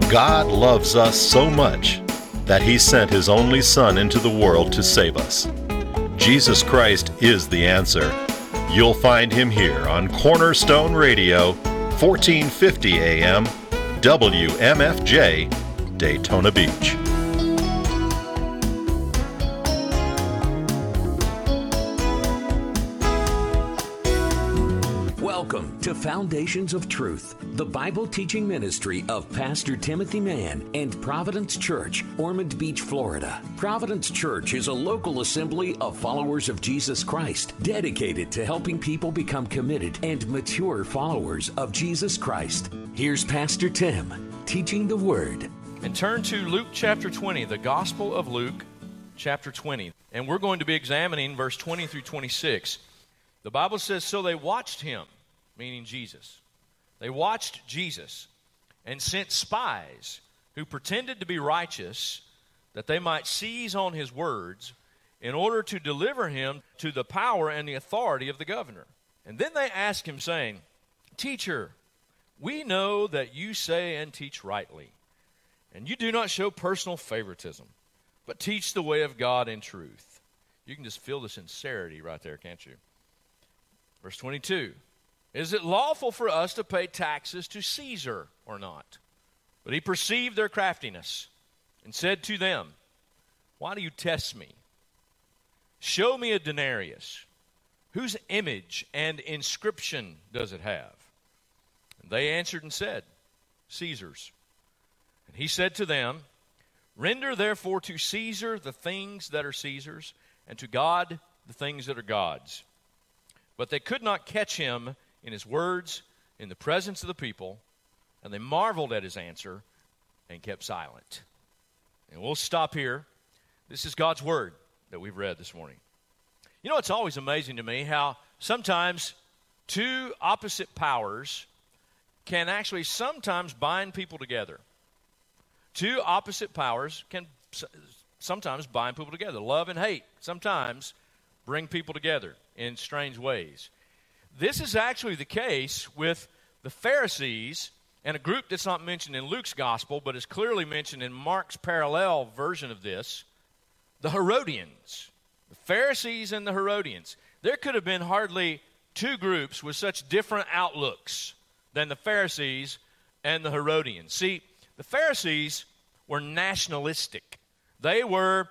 God loves us so much that He sent His only Son into the world to save us. Jesus Christ is the answer. You'll find Him here on Cornerstone Radio, 1450 AM, WMFJ, Daytona Beach. Welcome to Foundations of Truth, the Bible teaching ministry of Pastor Timothy Mann and Providence Church, Ormond Beach, Florida. Providence Church is a local assembly of followers of Jesus Christ, dedicated to helping people become committed and mature followers of Jesus Christ. Here's Pastor Tim teaching the Word. And turn to Luke chapter 20, the Gospel of Luke chapter 20. And we're going to be examining verse 20 through 26. The Bible says, "So they watched him," meaning Jesus. They watched Jesus and sent spies who pretended to be righteous that they might seize on his words in order to deliver him to the power and the authority of the governor. And then they asked him, saying, "Teacher, we know that you say and teach rightly, and you do not show personal favoritism, but teach the way of God in truth." You can just feel the sincerity right there, can't you? Verse 22. "Is it lawful for us to pay taxes to Caesar or not?" But he perceived their craftiness and said to them, "Why do you test me? Show me a denarius. Whose image and inscription does it have?" And they answered and said, "Caesar's." And he said to them, "Render therefore to Caesar the things that are Caesar's, and to God the things that are God's." But they could not catch him in his words in the presence of the people, and they marveled at his answer and kept silent. And we'll stop here. This is God's word that we've read this morning. You know, it's always amazing to me how sometimes two opposite powers can actually sometimes bind people together. Two opposite powers can sometimes bind people together. Love and hate sometimes bring people together in strange ways. This is actually the case with the Pharisees and a group that's not mentioned in Luke's gospel, but is clearly mentioned in Mark's parallel version of this, the Herodians. The Pharisees and the Herodians. There could have been hardly two groups with such different outlooks than the Pharisees and the Herodians. See, the Pharisees were nationalistic. They were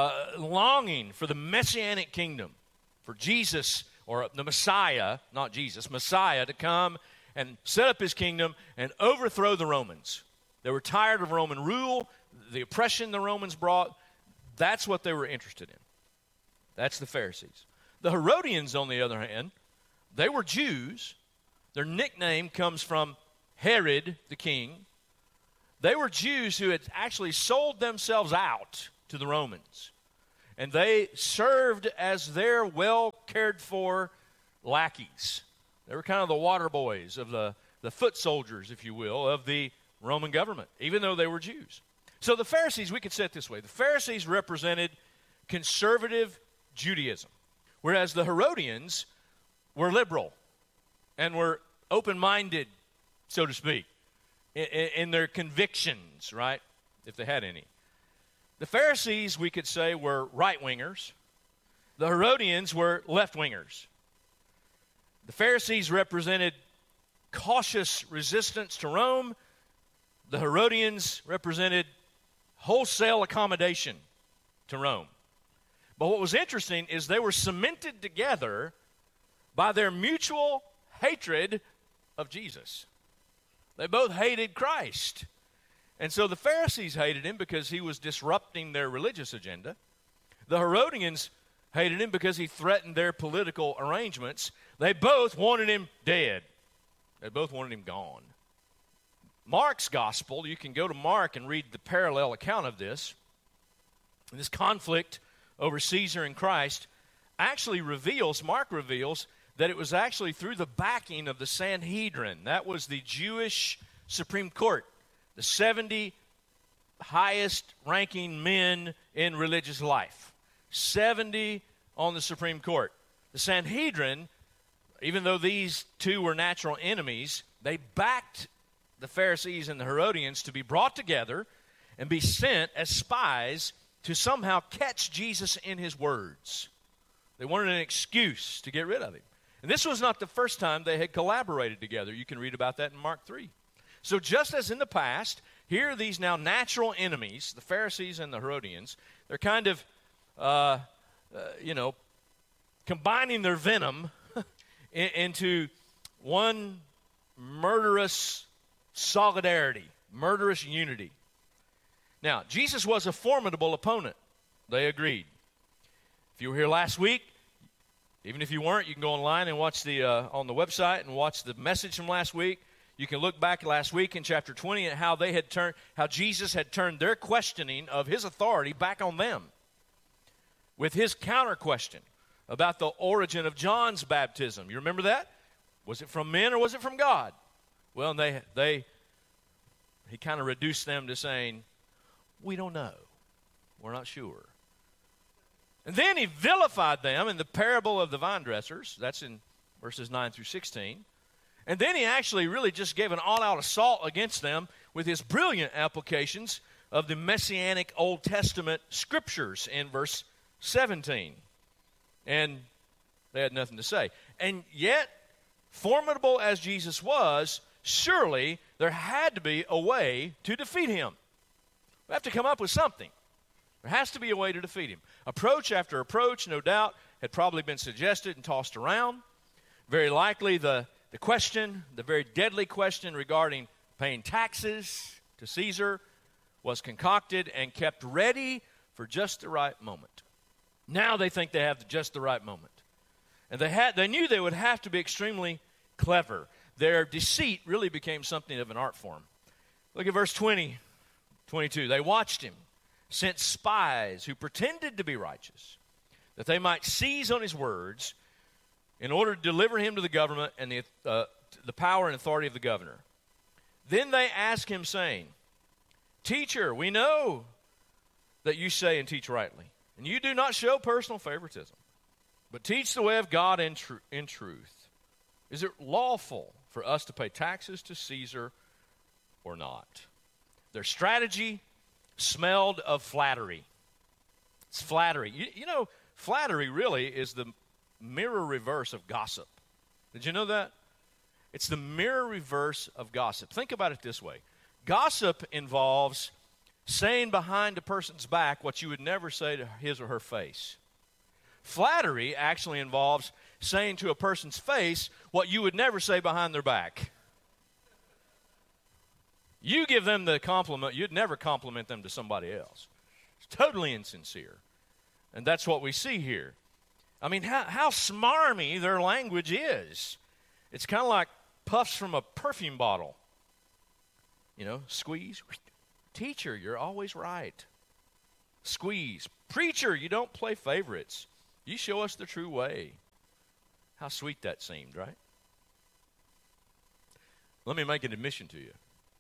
longing for the Messianic kingdom, for Jesus, or the Messiah, not Jesus, Messiah, to come and set up his kingdom and overthrow the Romans. They were tired of Roman rule, the oppression the Romans brought. That's what they were interested in. That's the Pharisees. The Herodians, on the other hand, they were Jews. Their nickname comes from Herod the king. They were Jews who had actually sold themselves out to the Romans. And they served as their well-cared-for lackeys. They were kind of the water boys of the foot soldiers, if you will, of the Roman government, even though they were Jews. So the Pharisees, we could say it this way. The Pharisees represented conservative Judaism, whereas the Herodians were liberal and were open-minded, so to speak, in their convictions, right, if they had any. The Pharisees, we could say, were right-wingers. The Herodians were left-wingers. The Pharisees represented cautious resistance to Rome. The Herodians represented wholesale accommodation to Rome. But what was interesting is they were cemented together by their mutual hatred of Jesus. They both hated Christ. And so the Pharisees hated him because he was disrupting their religious agenda. The Herodians hated him because he threatened their political arrangements. They both wanted him dead. They both wanted him gone. Mark's gospel, you can go to Mark and read the parallel account of this. And this conflict over Caesar and Christ actually Mark reveals that it was actually through the backing of the Sanhedrin. That was the Jewish Supreme Court. The 70 highest-ranking men in religious life. 70 on the Supreme Court. The Sanhedrin, even though these two were natural enemies, they backed the Pharisees and the Herodians to be brought together and be sent as spies to somehow catch Jesus in his words. They wanted an excuse to get rid of him. And this was not the first time they had collaborated together. You can read about that in Mark 3. So just as in the past, here are these now natural enemies, the Pharisees and the Herodians. They're kind of, combining their venom into one murderous solidarity, murderous unity. Now, Jesus was a formidable opponent. They agreed. If you were here last week, even if you weren't, you can go online and watch on the website and watch the message from last week. You can look back last week in chapter 20 at how Jesus had turned their questioning of his authority back on them with his counter question about the origin of John's baptism. You remember that? Was it from men or was it from God? Well, he kind of reduced them to saying, we don't know. We're not sure. And then he vilified them in the parable of the vine dressers. That's in verses 9 through 16. And then he actually really just gave an all-out assault against them with his brilliant applications of the Messianic Old Testament scriptures in verse 17. And they had nothing to say. And yet, formidable as Jesus was, surely there had to be a way to defeat him. We have to come up with something. There has to be a way to defeat him. Approach after approach, no doubt, had probably been suggested and tossed around. Very likely the question, the very deadly question regarding paying taxes to Caesar was concocted and kept ready for just the right moment. Now they think they have just the right moment. And they knew they would have to be extremely clever. Their deceit really became something of an art form. Look at verse 20, 22. They watched him, sent spies who pretended to be righteous, that they might seize on his words in order to deliver him to the government and the power and authority of the governor. Then they asked him, saying, Teacher, we know that you say and teach rightly, and you do not show personal favoritism, but teach the way of God in truth. Is it lawful for us to pay taxes to Caesar or not? Their strategy smelled of flattery. It's flattery. You know, flattery really is the mirror reverse of gossip. Did you know that? It's the mirror reverse of gossip. Think about it this way. Gossip involves saying behind a person's back what you would never say to his or her face. Flattery actually involves saying to a person's face what you would never say behind their back. You give them the compliment, you'd never compliment them to somebody else. It's totally insincere. And that's what we see here. I mean, how smarmy their language is. It's kind of like puffs from a perfume bottle. You know, squeeze. Teacher, you're always right. Squeeze. Preacher, you don't play favorites. You show us the true way. How sweet that seemed, right? Let me make an admission to you.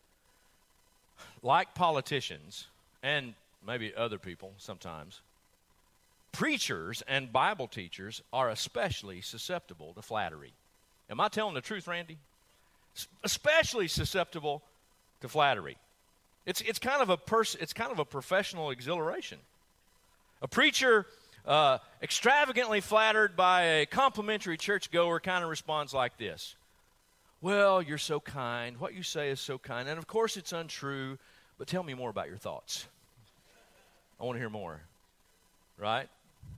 Like politicians, and maybe other people sometimes, preachers and Bible teachers are especially susceptible to flattery. Am I telling the truth, Randy? Especially susceptible to flattery. It's kind of a professional exhilaration. A preacher extravagantly flattered by a complimentary churchgoer kind of responds like this. Well, you're so kind. What you say is so kind. And of course it's untrue, but tell me more about your thoughts. I want to hear more. Right?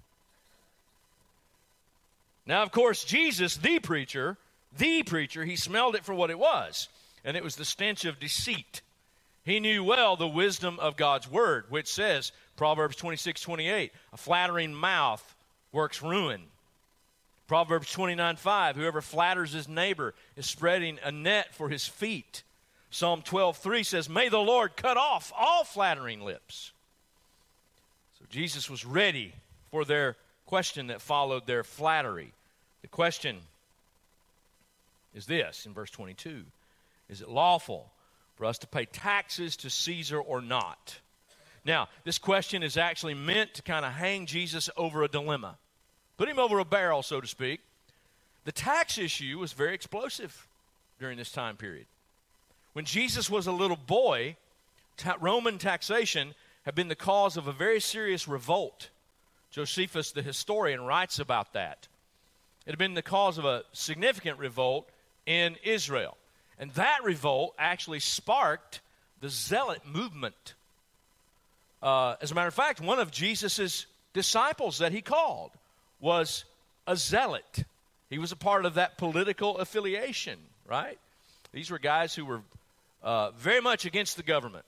Now, of course, Jesus, the preacher, he smelled it for what it was. And it was the stench of deceit. He knew well the wisdom of God's word, which says, Proverbs 26:28, a flattering mouth works ruin. Proverbs 29:5, whoever flatters his neighbor is spreading a net for his feet. Psalm 12:3 says, may the Lord cut off all flattering lips. So Jesus was ready for their question that followed their flattery. The question is this, in verse 22. Is it lawful for us to pay taxes to Caesar or not? Now, this question is actually meant to kind of hang Jesus over a dilemma. Put him over a barrel, so to speak. The tax issue was very explosive during this time period. When Jesus was a little boy, Roman taxation had been the cause of a very serious revolt. Josephus, the historian, writes about that. It had been the cause of a significant revolt in Israel. And that revolt actually sparked the Zealot movement. As a matter of fact, one of Jesus' disciples that he called was a zealot. He was a part of that political affiliation, right? These were guys who were very much against the government.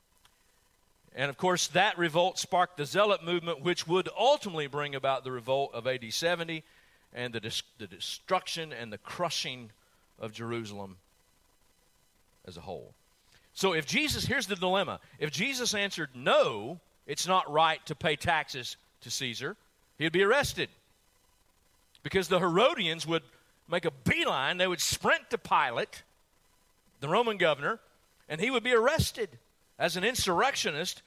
And, of course, that revolt sparked the Zealot movement, which would ultimately bring about the revolt of AD 70 and the destruction and the crushing of Jerusalem as a whole. So if Jesus, here's the dilemma. If Jesus answered no, it's not right to pay taxes to Caesar, he'd be arrested. Because the Herodians would make a beeline, they would sprint to Pilate, the Roman governor, and he would be arrested as an insurrectionist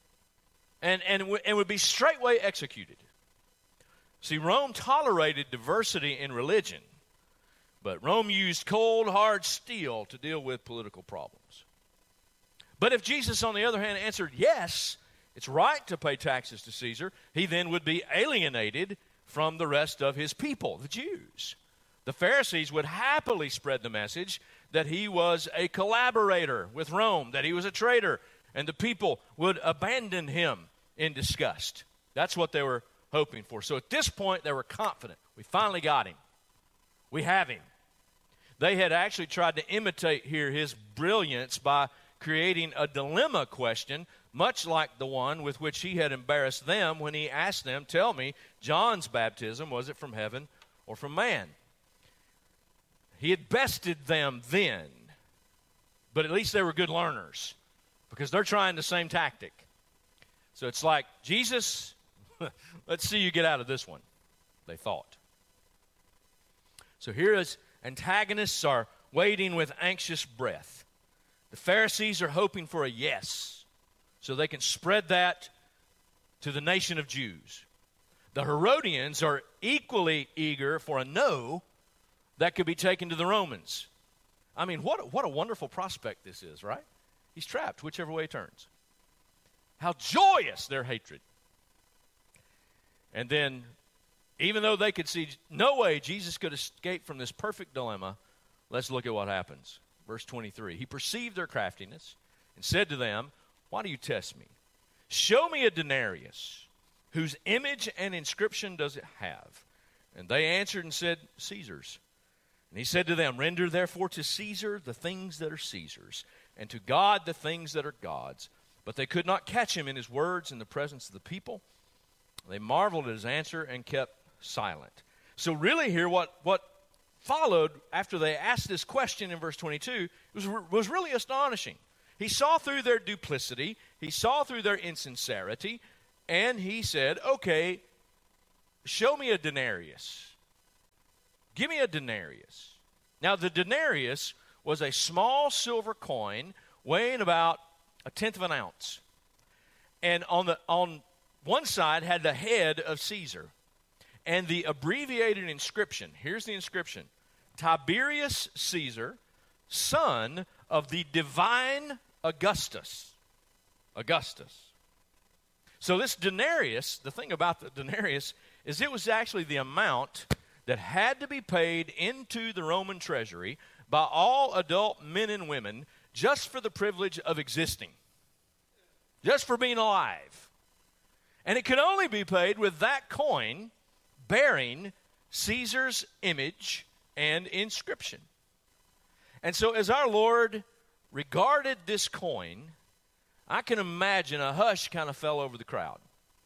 and would be straightway executed. See, Rome tolerated diversity in religion, but Rome used cold, hard steel to deal with political problems. But if Jesus, on the other hand, answered yes, it's right to pay taxes to Caesar, he then would be alienated from the rest of his people, the Jews. The Pharisees would happily spread the message that he was a collaborator with Rome, that he was a traitor, and the people would abandon him in disgust. That's what they were hoping for. So at this point, they were confident. We finally got him. We have him. They had actually tried to imitate here his brilliance by creating a dilemma question, much like the one with which he had embarrassed them when he asked them, tell me, John's baptism, was it from heaven or from man? He had bested them then, but at least they were good learners because they're trying the same tactic. So it's like, Jesus, let's see you get out of this one, they thought. So here is antagonists are waiting with anxious breath. The Pharisees are hoping for a yes so they can spread that to the nation of Jews. The Herodians are equally eager for a no that could be taken to the Romans. I mean, what a wonderful prospect this is, right? He's trapped whichever way he turns. How joyous their hatred. And then, even though they could see no way Jesus could escape from this perfect dilemma, let's look at what happens. Verse 23, he perceived their craftiness and said to them, why do you test me? Show me a denarius. Whose image and inscription does it have? And they answered and said, Caesar's. And he said to them, render therefore to Caesar the things that are Caesar's, and to God the things that are God's. But they could not catch him in his words in the presence of the people. They marveled at his answer and kept silent. So really here, what followed after they asked this question in verse 22 was really astonishing. He saw through their duplicity, he saw through their insincerity, and he said, okay, show me a denarius. Give me a denarius. Now the denarius was a small silver coin weighing about 1/10 of an ounce. And on one side had the head of Caesar. And the abbreviated inscription, here's the inscription, Tiberius Caesar, son of the divine Augustus. Augustus. So this denarius, the thing about the denarius is it was actually the amount that had to be paid into the Roman treasury by all adult men and women just for the privilege of existing, just for being alive. And it could only be paid with that coin bearing Caesar's image and inscription. And so as our Lord regarded this coin, I can imagine a hush kind of fell over the crowd.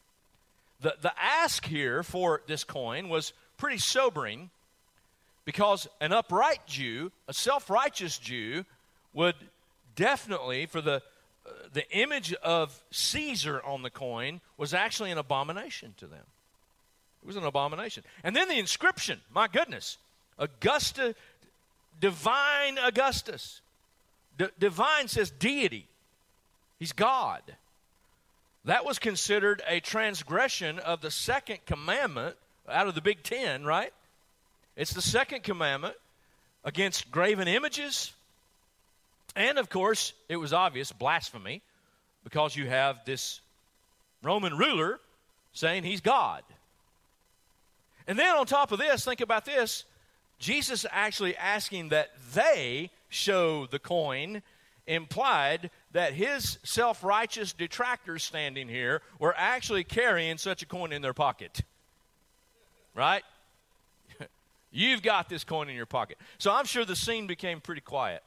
The ask here for this coin was pretty sobering because an upright Jew, a self-righteous Jew, would definitely, for the image of Caesar on the coin was actually an abomination to them. It was an abomination. And then the inscription, my goodness, Augusta, divine Augustus. Divine says deity. He's God. That was considered a transgression of the second commandment out of the Big Ten, right? It's the second commandment against graven images And, of course, it was obvious blasphemy because you have this Roman ruler saying he's God. And then on top of this, think about this, Jesus actually asking that they show the coin implied that his self-righteous detractors standing here were actually carrying such a coin in their pocket. Right? You've got this coin in your pocket. So I'm sure the scene became pretty quiet.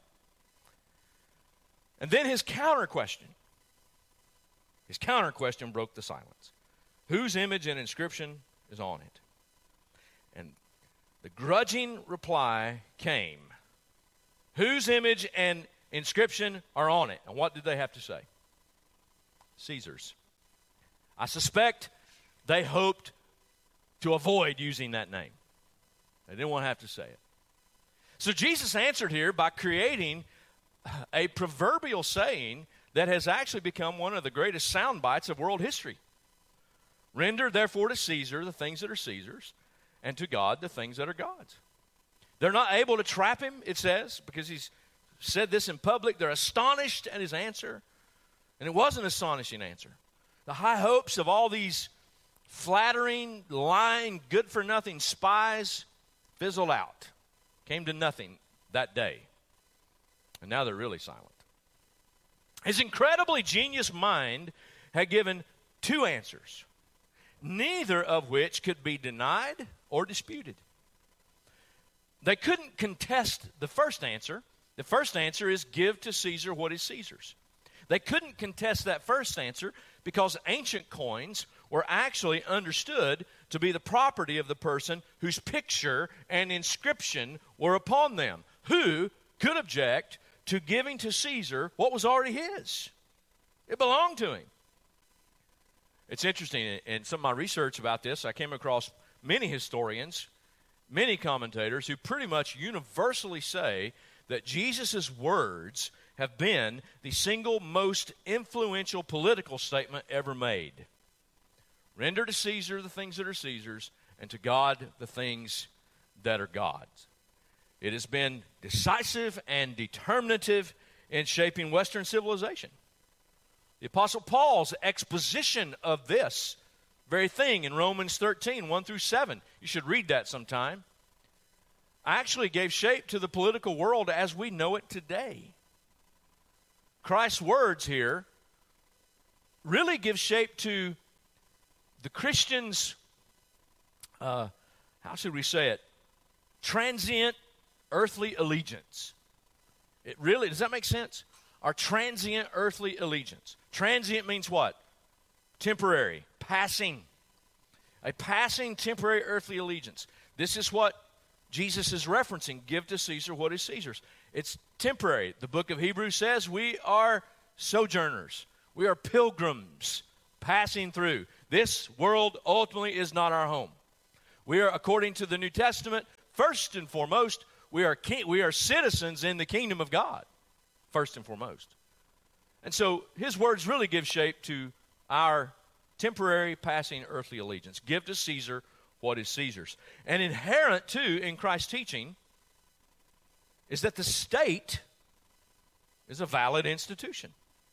And then his counter question broke the silence. Whose image and inscription is on it? And the grudging reply came. Whose image and inscription are on it? And what did they have to say? Caesar's. I suspect they hoped to avoid using that name. They didn't want to have to say it. So Jesus answered here by creating a proverbial saying that has actually become one of the greatest sound bites of world history. Render therefore to Caesar the things that are Caesar's, and to God the things that are God's. They're not able to trap him, it says, because he's said this in public. They're astonished at his answer. And it was an astonishing answer. The high hopes of all these flattering, lying, good-for-nothing spies fizzled out. Came to nothing that day. And now they're really silent. His incredibly genius mind had given two answers, neither of which could be denied or disputed. They couldn't contest the first answer. The first answer is give to Caesar what is Caesar's. They couldn't contest that first answer because ancient coins were actually understood to be the property of the person whose picture and inscription were upon them. Who could object to giving to Caesar what was already his? It belonged to him. It's interesting, in some of my research about this, I came across many historians, many commentators who pretty much universally say that Jesus' words have been the single most influential political statement ever made. Render to Caesar the things that are Caesar's, and to God the things that are God's. It has been decisive and determinative in shaping Western civilization. The Apostle Paul's exposition of this very thing in Romans 13, 1 through 7, you should read that sometime, actually gave shape to the political world as we know it today. Christ's words here really give shape to the Christians', how should we say it, transient earthly allegiance. It really, does that make sense? Our transient earthly allegiance. Transient means what? Temporary, passing. A passing temporary earthly allegiance. This is what Jesus is referencing. Give to Caesar what is Caesar's. It's temporary. The book of Hebrews says we are sojourners. We are pilgrims passing through. This world ultimately is not our home. We are, according to the New Testament, first and foremost, we are citizens in the kingdom of God, first and foremost. And so his words really give shape to our temporary passing earthly allegiance. Give to Caesar what is Caesar's. And inherent, too, in Christ's teaching is that the state is a valid institution.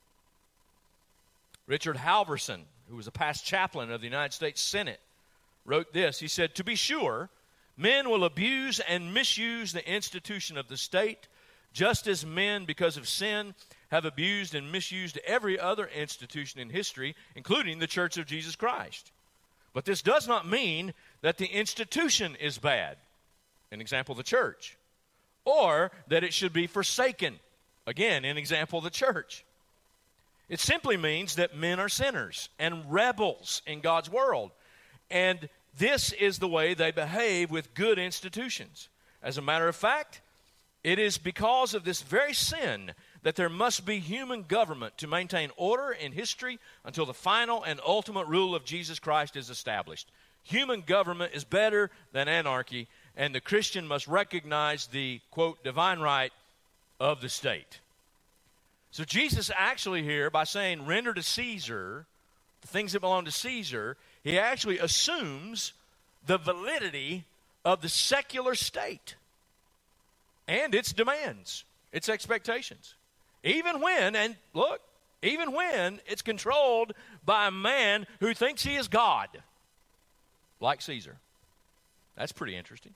Richard Halverson, who was a past chaplain of the United States Senate, wrote this. He said, "To be sure, men will abuse and misuse the institution of the state, just as men, because of sin, have abused and misused every other institution in history, including the Church of Jesus Christ. But this does not mean that the institution is bad, an example, the church, or that it should be forsaken, again, an example, the church. It simply means that men are sinners and rebels in God's world, and this is the way they behave with good institutions. As a matter of fact, it is because of this very sin that there must be human government to maintain order in history until the final and ultimate rule of Jesus Christ is established. Human government is better than anarchy, and the Christian must recognize the, quote, divine right of the state." So Jesus actually here, by saying render to Caesar the things that belong to Caesar, he actually assumes the validity of the secular state and its demands, its expectations. Even when, and look, even when it's controlled by a man who thinks he is God, like Caesar. That's pretty interesting.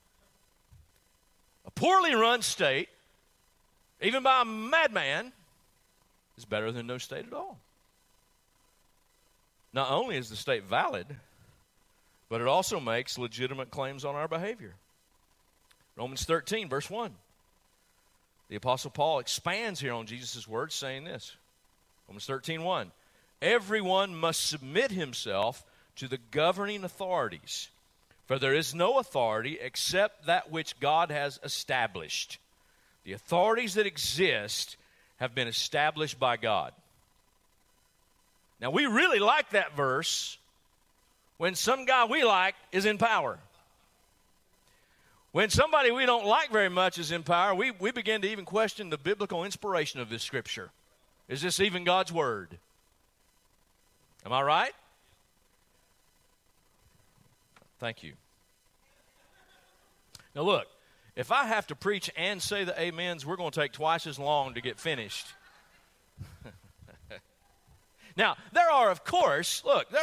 A poorly run state, even by a madman, is better than no state at all. Not only is the state valid, but it also makes legitimate claims on our behavior. Romans 13, verse 1. The Apostle Paul expands here on Jesus' words, saying this. Romans 13:1. Everyone must submit himself to the governing authorities, for there is no authority except that which God has established. The authorities that exist have been established by God. Now, we really like that verse when some guy we like is in power. When somebody we don't like very much is in power, we begin to even question the biblical inspiration of this scripture. Is this even God's word? Am I right? Thank you. Now look, if I have to preach and say the amens, we're going to take twice as long to get finished. Now, there are of course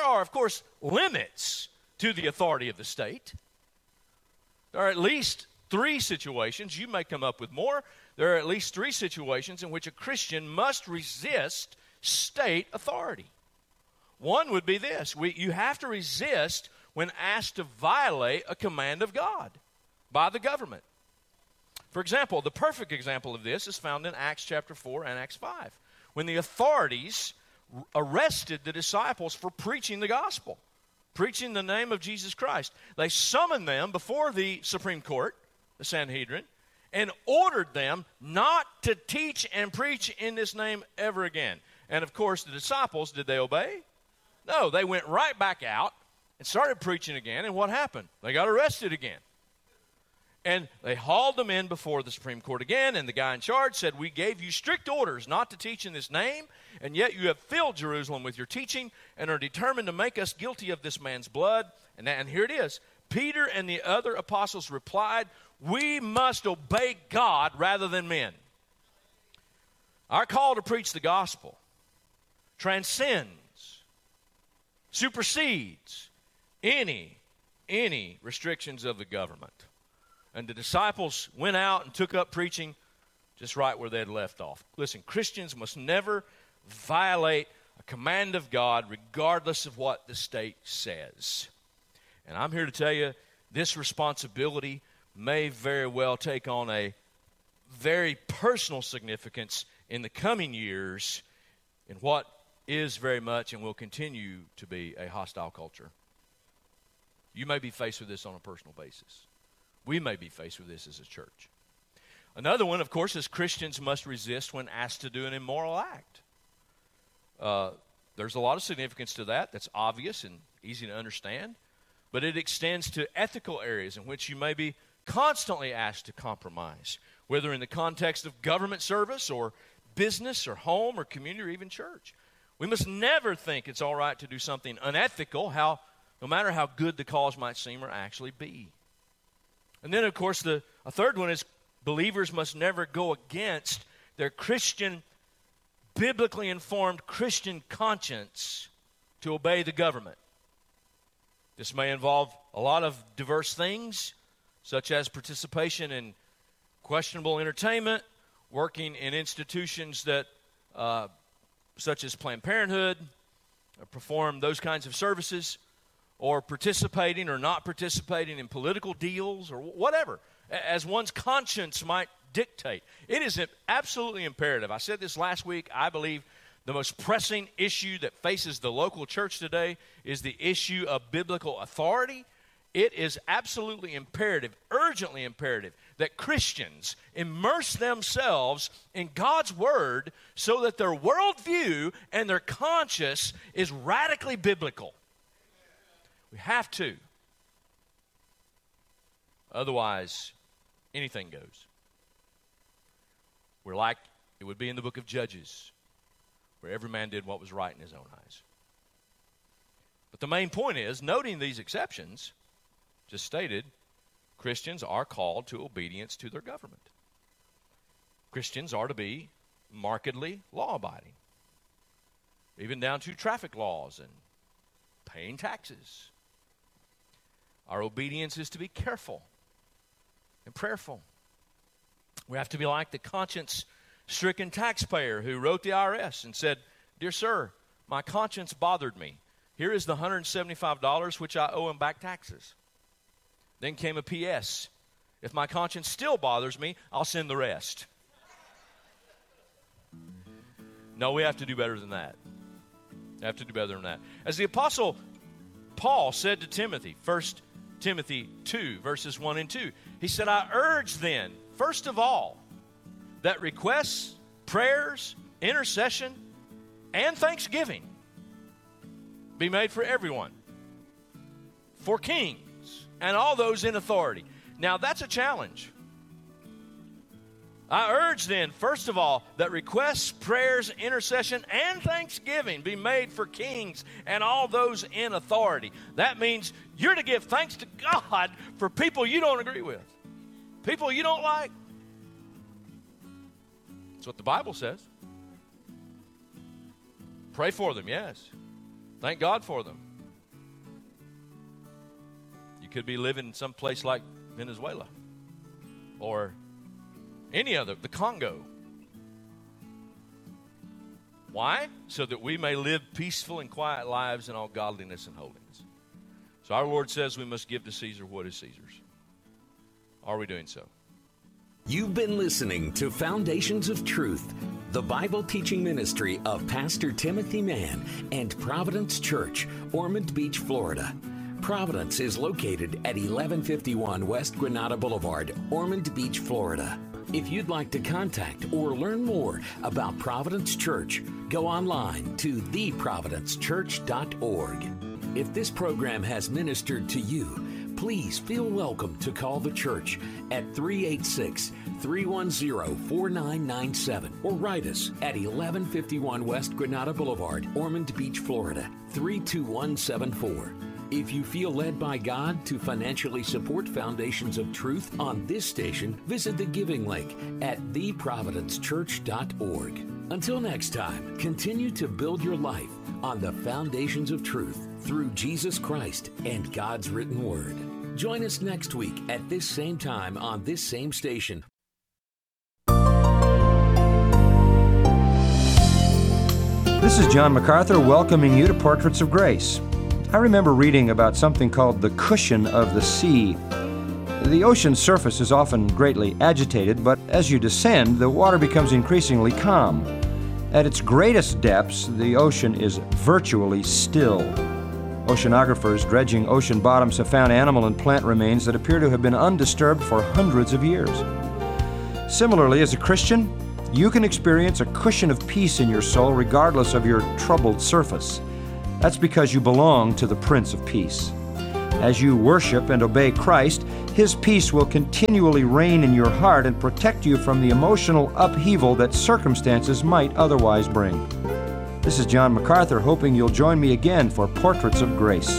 limits to the authority of the state. There are at least 3 situations, you may come up with more, there are at least 3 situations in which a Christian must resist state authority. One would be this: you have to resist when asked to violate a command of God by the government. For example, the perfect example of this is found in Acts chapter 4 and Acts 5, when the authorities arrested the disciples for preaching the gospel, preaching the name of Jesus Christ. They summoned them before the Supreme Court, the Sanhedrin, and ordered them not to teach and preach in this name ever again. And of course, the disciples, did they obey? No, they went right back out and started preaching again, and what happened? They got arrested again. And they hauled them in before the Supreme Court again, and the guy in charge said, we gave you strict orders not to teach in this name, and yet you have filled Jerusalem with your teaching and are determined to make us guilty of this man's blood. And here it is. Peter and the other apostles replied, we must obey God rather than men. Our call to preach the gospel transcends, supersedes any restrictions of the government. And the disciples went out and took up preaching just right where they had left off. Listen, Christians must never violate a command of God regardless of what the state says. And I'm here to tell you, this responsibility may very well take on a very personal significance in the coming years in what is very much and will continue to be a hostile culture. You may be faced with this on a personal basis. We may be faced with this as a church. Another one, of course, is Christians must resist when asked to do an immoral act. There's a lot of significance to that. That's obvious and easy to understand. But it extends to ethical areas in which you may be constantly asked to compromise, whether in the context of government service or business or home or community or even church. We must never think it's all right to do something unethical, no matter how good the cause might seem or actually be. And then, of course, a third one is believers must never go against their Christian, biblically informed Christian conscience to obey the government. This may involve a lot of diverse things, such as participation in questionable entertainment, working in institutions that, such as Planned Parenthood, perform those kinds of services, or participating or not participating in political deals or whatever, as one's conscience might dictate. It is absolutely imperative. I said this last week. I believe the most pressing issue that faces the local church today is the issue of biblical authority. It is absolutely imperative, urgently imperative, that Christians immerse themselves in God's Word so that their worldview and their conscience is radically biblical. We have to. Otherwise, anything goes. We're like it would be in the book of Judges, where every man did what was right in his own eyes. But the main point is, noting these exceptions, just stated, Christians are called to obedience to their government. Christians are to be markedly law-abiding, even down to traffic laws and paying taxes. Our obedience is to be careful and prayerful. We have to be like the conscience-stricken taxpayer who wrote the IRS and said, "Dear sir, my conscience bothered me. Here is the $175 which I owe him back taxes." Then came a PS. "If my conscience still bothers me, I'll send the rest." No, we have to do better than that. We have to do better than that. As the Apostle Paul said to Timothy, 1 Timothy 2, verses 1 and 2, he said, "I urge then, first of all, that requests, prayers, intercession, and thanksgiving be made for everyone, for kings and all those in authority." Now, that's a challenge. I urge then, first of all, that requests, prayers, intercession, and thanksgiving be made for kings and all those in authority. That means you're to give thanks to God for people you don't agree with, people you don't like. That's what the Bible says. Pray for them, yes. Thank God for them. You could be living in some place like Venezuela or any other, the Congo. Why? So that we may live peaceful and quiet lives in all godliness and holiness. So our Lord says we must give to Caesar what is Caesar's. Are we doing so? You've been listening to Foundations of Truth, the Bible teaching ministry of Pastor Timothy Mann and Providence Church, Ormond Beach, Florida. Providence is located at 1151 West Granada Boulevard, Ormond Beach, Florida. If you'd like to contact or learn more about Providence Church, go online to theprovidencechurch.org. If this program has ministered to you, please feel welcome to call the church at 386-310-4997 or write us at 1151 West Granada Boulevard, Ormond Beach, Florida, 32174. If you feel led by God to financially support Foundations of Truth on this station, visit the giving link at theprovidencechurch.org. Until next time, continue to build your life on the foundations of truth through Jesus Christ and God's written word. Join us next week at this same time on this same station. This is John MacArthur welcoming you to Portraits of Grace. I remember reading about something called the cushion of the sea. The ocean's surface is often greatly agitated, but as you descend, the water becomes increasingly calm. At its greatest depths, the ocean is virtually still. Oceanographers dredging ocean bottoms have found animal and plant remains that appear to have been undisturbed for hundreds of years. Similarly, as a Christian, you can experience a cushion of peace in your soul regardless of your troubled surface. That's because you belong to the Prince of Peace. As you worship and obey Christ, His peace will continually reign in your heart and protect you from the emotional upheaval that circumstances might otherwise bring. This is John MacArthur, hoping you'll join me again for Portraits of Grace.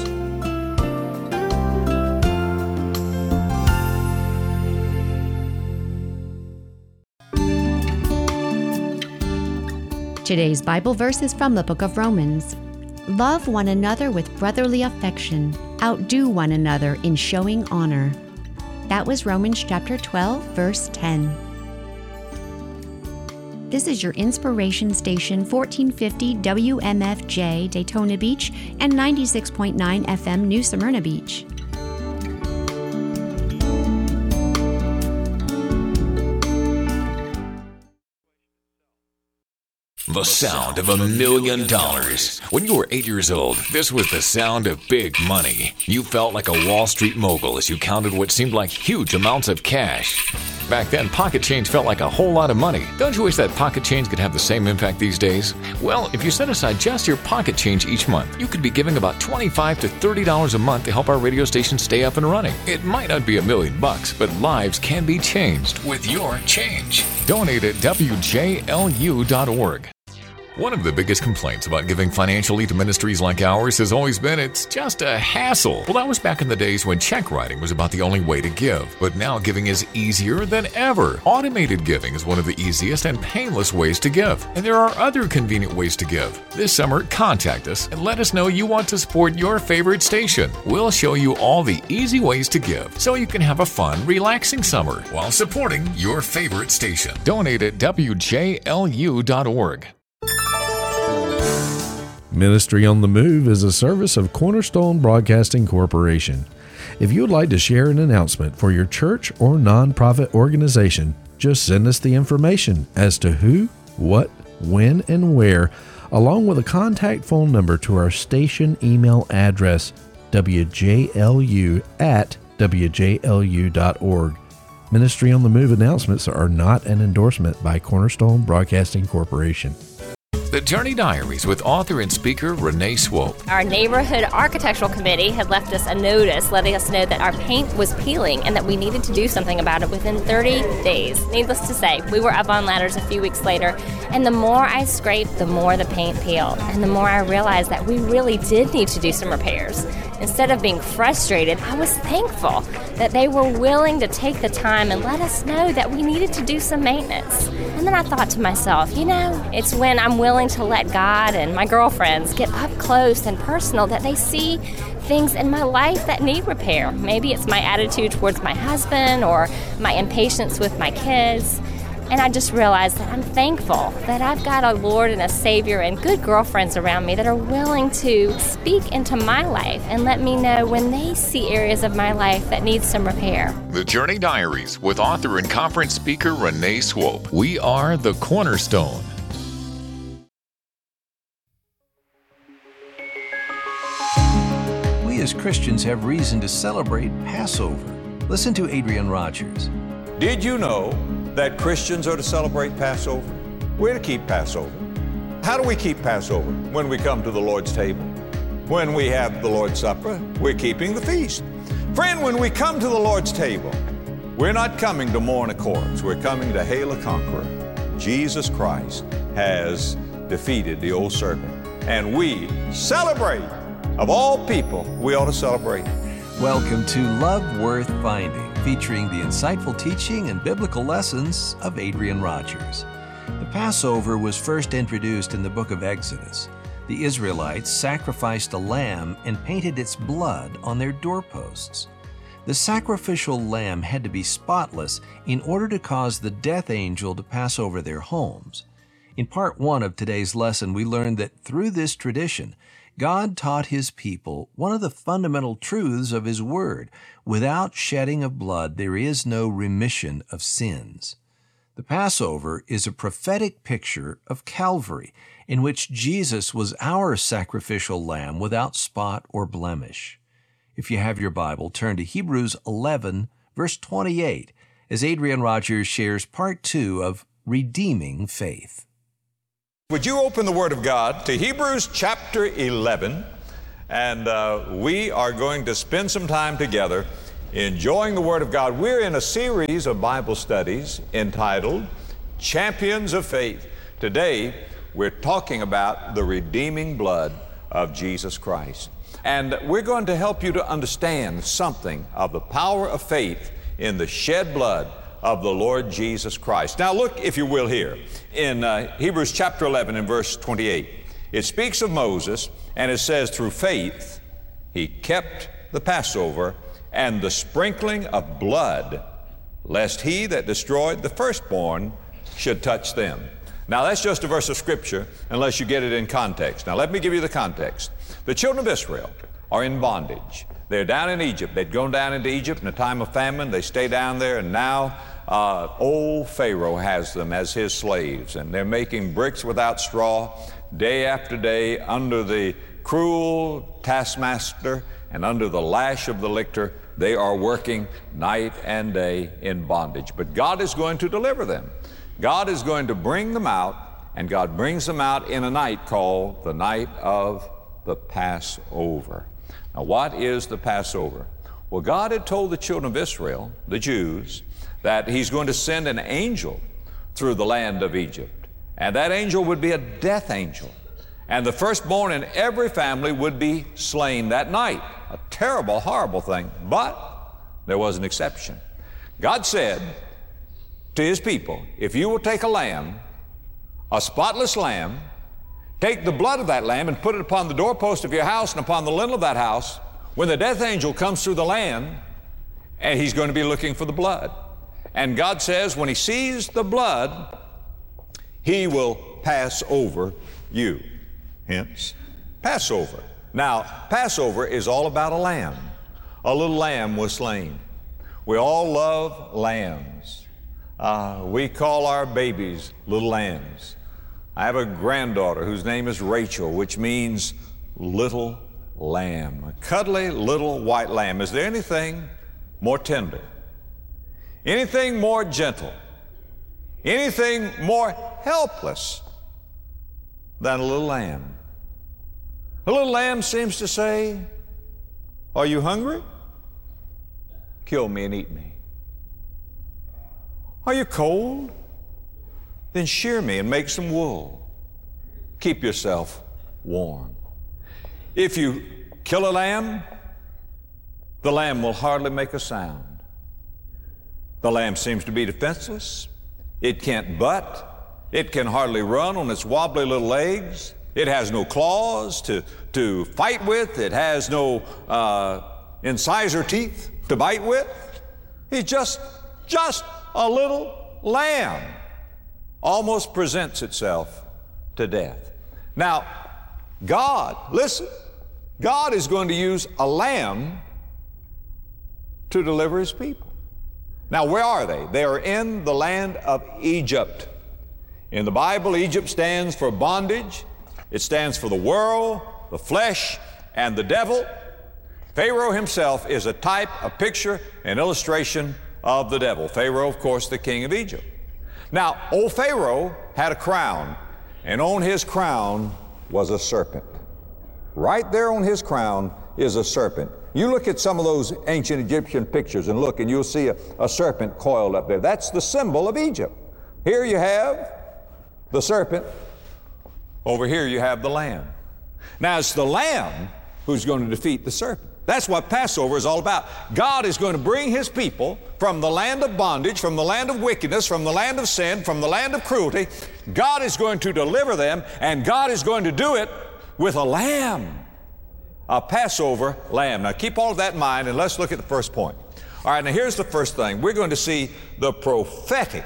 Today's Bible verse is from the book of Romans. Love one another with brotherly affection. Outdo one another in showing honor. That was Romans chapter 12, verse 10. This is your inspiration station, 1450 WMFJ Daytona Beach and 96.9 FM New Smyrna Beach. The sound of $1 million. When you were 8 years old, this was the sound of big money. You felt like a Wall Street mogul as you counted what seemed like huge amounts of cash. Back then, pocket change felt like a whole lot of money. Don't you wish that pocket change could have the same impact these days? Well, if you set aside just your pocket change each month, you could be giving about $25 to $30 a month to help our radio station stay up and running. It might not be $1 million, but lives can be changed with your change. Donate at WJLU.org. One of the biggest complaints about giving financially to ministries like ours has always been it's just a hassle. Well, that was back in the days when check writing was about the only way to give. But now giving is easier than ever. Automated giving is one of the easiest and painless ways to give. And there are other convenient ways to give. This summer, contact us and let us know you want to support your favorite station. We'll show you all the easy ways to give so you can have a fun, relaxing summer while supporting your favorite station. Donate at WJLU.org. Ministry on the Move is a service of Cornerstone Broadcasting Corporation. If you would like to share an announcement for your church or nonprofit organization, just send us the information as to who, what, when, and where, along with a contact phone number to our station email address, wjlu@wjlu.org. Ministry on the Move announcements are not an endorsement by Cornerstone Broadcasting Corporation. The Journey Diaries with author and speaker Renee Swope. Our neighborhood architectural committee had left us a notice letting us know that our paint was peeling and that we needed to do something about it within 30 days. Needless to say, we were up on ladders a few weeks later, and the more I scraped, the more the paint peeled, and the more I realized that we really did need to do some repairs. Instead of being frustrated, I was thankful that they were willing to take the time and let us know that we needed to do some maintenance. And then I thought to myself, it's when I'm willing to let God and my girlfriends get up close and personal that they see things in my life that need repair. Maybe it's my attitude towards my husband or my impatience with my kids. And I just realized that I'm thankful that I've got a Lord and a Savior and good girlfriends around me that are willing to speak into my life and let me know when they see areas of my life that need some repair. The Journey Diaries with author and conference speaker Renee Swope. We are the Cornerstone. We as Christians have reason to celebrate Passover. Listen to Adrian Rogers. Did you know that Christians are to celebrate Passover? We're to keep Passover. How do we keep Passover? When we come to the Lord's table. When we have the Lord's Supper, we're keeping the feast. Friend, when we come to the Lord's table, we're not coming to mourn a corpse. We're coming to hail a conqueror. Jesus Christ has defeated the old serpent. And we celebrate. Of all people, we ought to celebrate. Welcome to Love Worth Finding, featuring the insightful teaching and biblical lessons of Adrian Rogers. The Passover was first introduced in the book of Exodus. The Israelites sacrificed a lamb and painted its blood on their doorposts. The sacrificial lamb had to be spotless in order to cause the death angel to pass over their homes. In part 1 of today's lesson, we learned that through this tradition, God taught His people one of the fundamental truths of His Word. Without shedding of blood, there is no remission of sins. The Passover is a prophetic picture of Calvary, in which Jesus was our sacrificial lamb without spot or blemish. If you have your Bible, turn to Hebrews 11, verse 28, as Adrian Rogers shares part 2 of Redeeming Faith. Would you open the Word of God to Hebrews chapter 11, and we are going to spend some time together enjoying the Word of God. We're in a series of Bible studies entitled Champions of Faith. Today, we're talking about the redeeming blood of Jesus Christ. And we're going to help you to understand something of the power of faith in the shed blood of the Lord Jesus Christ. Now look, if you will, here in Hebrews chapter 11 and verse 28. It speaks of Moses, and it says, through faith he kept the Passover and the sprinkling of blood, lest he that destroyed the firstborn should touch them. Now that's just a verse of Scripture unless you get it in context. Now let me give you the context. The children of Israel are in bondage. They're down in Egypt. They'd gone down into Egypt in a time of famine. They stay down there, and now old Pharaoh has them as his slaves, and they're making bricks without straw day after day under the cruel taskmaster and under the lash of the lictor. They are working night and day in bondage. But God is going to deliver them. God is going to bring them out, and God brings them out in a night called the night of the Passover. Now, what is the Passover? Well, God had told the children of Israel, the Jews, that He's going to send an angel through the land of Egypt. And that angel would be a death angel. And the firstborn in every family would be slain that night. A terrible, horrible thing. But there was an exception. God said to His people, if you will take a lamb, a spotless lamb, take the blood of that lamb and put it upon the doorpost of your house and upon the lintel of that house, when the death angel comes through the land, and he's going to be looking for the blood. And God says when He sees the blood, He will pass over you. Hence, Passover. Now, Passover is all about a lamb. A little lamb was slain. We all love lambs. We call our babies little lambs. I have a granddaughter whose name is Rachel, which means little lamb, a cuddly little white lamb. Is there anything more tender, anything more gentle, anything more helpless than a little lamb? A little lamb seems to say, are you hungry? Kill me and eat me. Are you cold? Then shear me and make some wool. Keep yourself warm. If you kill a lamb, the lamb will hardly make a sound. The lamb seems to be defenseless. It can't butt. It can hardly run on its wobbly little legs. It has no claws to fight with. It has no incisor teeth to bite with. It's just a little lamb. Almost presents itself to death. Now, God, listen, God is going to use a lamb to deliver His people. Now, where are they? They are in the land of Egypt. In the Bible, Egypt stands for bondage. It stands for the world, the flesh, and the devil. Pharaoh himself is a type, a picture, an illustration of the devil. Pharaoh, of course, the king of Egypt. Now, old Pharaoh had a crown, and on his crown was a serpent. Right there on his crown is a serpent. You look at some of those ancient Egyptian pictures and look, and you'll see a serpent coiled up there. That's the symbol of Egypt. Here you have the serpent. Over here you have the lamb. Now, it's the lamb who's going to defeat the serpent. That's what Passover is all about. God is going to bring His people from the land of bondage, from the land of wickedness, from the land of sin, from the land of cruelty. God is going to deliver them, and God is going to do it with a lamb, a Passover lamb. Now, keep all of that in mind, and let's look at the first point. All right, now here's the first thing. We're going to see the prophetic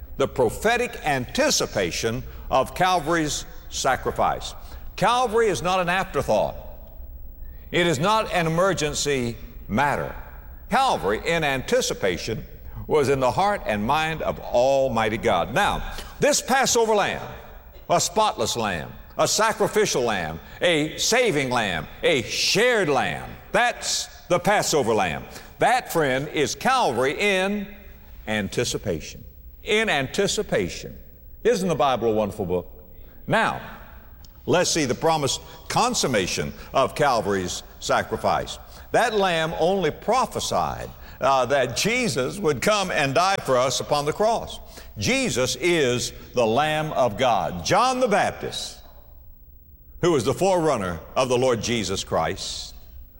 anticipation of Calvary's sacrifice. Calvary is not an afterthought. It is not an emergency matter. Calvary, in anticipation, was in the heart and mind of Almighty God. Now, this Passover lamb, a spotless lamb, a sacrificial lamb, a saving lamb, a shared lamb, that's the Passover lamb. That, friend, is Calvary in anticipation. In anticipation. Isn't the Bible a wonderful book? Now, let's see the promised consummation of Calvary's sacrifice. That lamb only prophesied that Jesus would come and die for us upon the cross. Jesus is the Lamb of God. John the Baptist, who was the forerunner of the Lord Jesus Christ,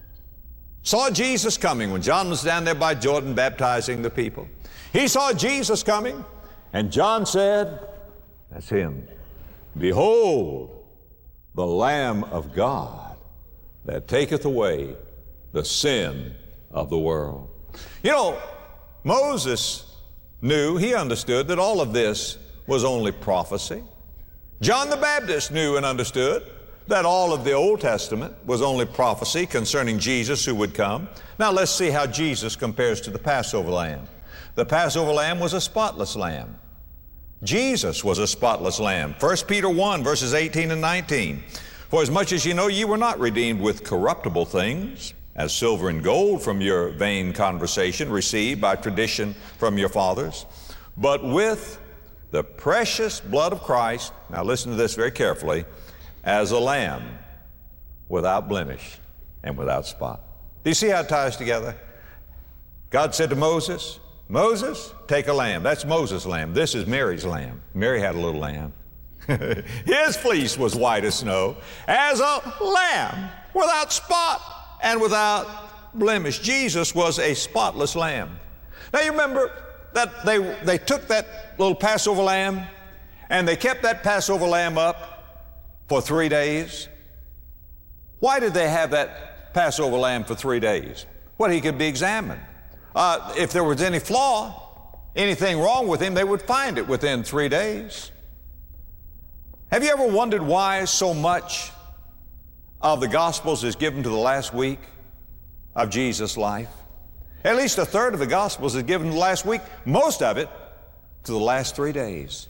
saw Jesus coming when John was down there by Jordan baptizing the people. He saw Jesus coming, and John said, that's Him. Behold, the Lamb of God that taketh away the sin of the world. You know, Moses knew, he understood that all of this was only prophecy. John the Baptist knew and understood that all of the Old Testament was only prophecy concerning Jesus who would come. Now let's see how Jesus compares to the Passover lamb. The Passover lamb was a spotless lamb. Jesus was a spotless lamb. 1 Peter 1, verses 18 and 19. For as much as you know ye were not redeemed with corruptible things, as silver and gold from your vain conversation received by tradition from your fathers, but with the precious blood of Christ, now listen to this very carefully, as a lamb without blemish and without spot. Do you see how it ties together? God said to Moses, Moses, take a lamb. That's Moses' lamb. This is Mary's lamb. Mary had a little lamb. His fleece was white as snow, as a lamb, without spot and without blemish. Jesus was a spotless lamb. Now you remember that they took that little Passover lamb and they kept that Passover lamb up for 3 days. Why did they have that Passover lamb for 3 days? Well, he could be examined. If there was any flaw, anything wrong with him, they would find it within 3 days. Have you ever wondered why so much of the Gospels is given to the last week of Jesus' life? At least a third of the Gospels is given to the last week, most of it to the last 3 days.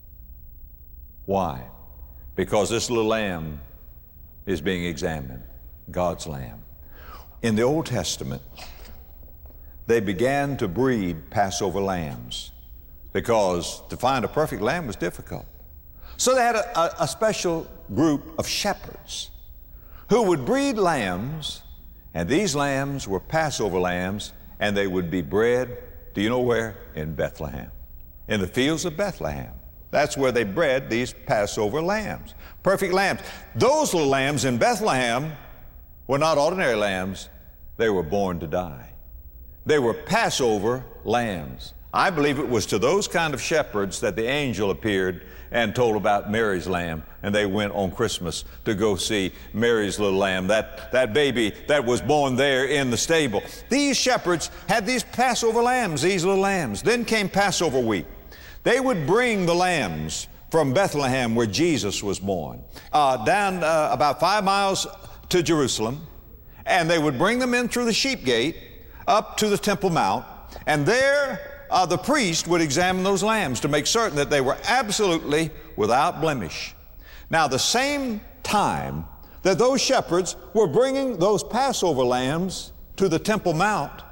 Why? Because this little lamb is being examined, God's lamb. In the Old Testament, they began to breed Passover lambs because to find a perfect lamb was difficult. So they had a special group of shepherds who would breed lambs, and these lambs were Passover lambs, and they would be bred, do you know where? In Bethlehem, in the fields of Bethlehem. That's where they bred these Passover lambs, perfect lambs. Those little lambs in Bethlehem were not ordinary lambs. They were born to die. They were Passover lambs. I believe it was to those kind of shepherds that the angel appeared and told about Mary's lamb, and they went on Christmas to go see Mary's little lamb, that baby that was born there in the stable. These shepherds had these Passover lambs, these little lambs. Then came Passover week. They would bring the lambs from Bethlehem, where Jesus was born, down about 5 miles to Jerusalem, and they would bring them in through the sheep gate up to the Temple Mount, and there the priest would examine those lambs to make certain that they were absolutely without blemish. Now, the same time that those shepherds were bringing those Passover lambs to the Temple Mount,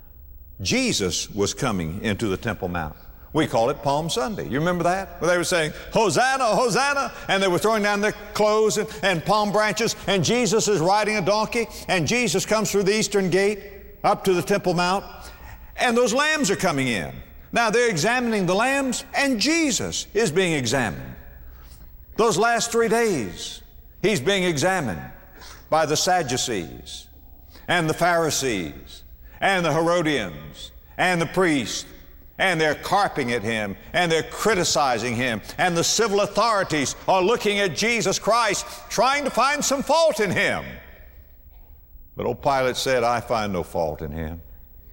Jesus was coming into the Temple Mount. We call it Palm Sunday. You remember that? Where they were saying, Hosanna, Hosanna, and they were throwing down their clothes and palm branches, and Jesus is riding a donkey, and Jesus comes through the eastern gate up to the Temple Mount, and those lambs are coming in. Now they're examining the lambs, and Jesus is being examined. Those last 3 days, he's being examined by the Sadducees and the Pharisees and the Herodians and the priests, and they're carping at him and they're criticizing him, and the civil authorities are looking at Jesus Christ, trying to find some fault in him. But old Pilate said, I find no fault in him.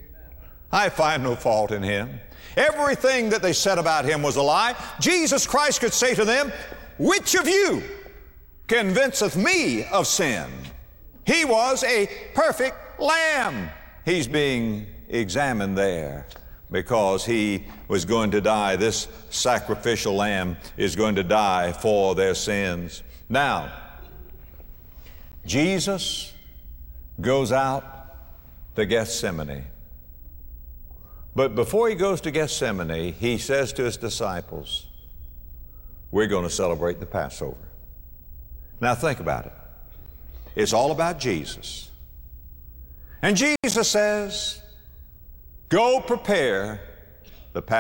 I find no fault in him. Everything that they said about him was a lie. Jesus Christ could say to them, which of you convinceth me of sin? He was a perfect lamb. He's being examined there because he was going to die. This sacrificial lamb is going to die for their sins. Now, Jesus goes out to Gethsemane. But before he goes to Gethsemane, he says to his disciples, we're going to celebrate the Passover. Now think about it. It's all about Jesus. And Jesus says, go prepare the Passover.